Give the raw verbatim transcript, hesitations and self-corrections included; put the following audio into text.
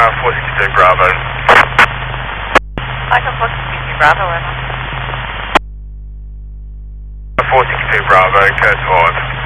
four sixty-two Bravo. Michael four sixty-two Bravo, over. four sixty-two Bravo, Curtis Ward.